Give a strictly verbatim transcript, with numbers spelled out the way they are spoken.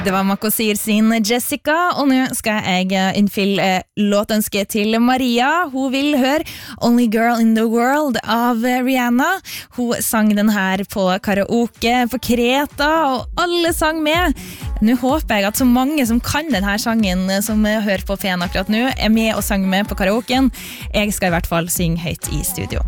Det var Makosir sin Jessica, og nå skal jeg innfylle låtønske til Maria. Hun vil høre Only Girl in the World av Rihanna. Hun sang den her på karaoke på Kreta, og alle sang med. Nå håper jeg at så mange som kan denne sangen som hører på P en akkurat nå, er med og sang med på karaoken. Jeg skal i hvert fall synge høyt i studio.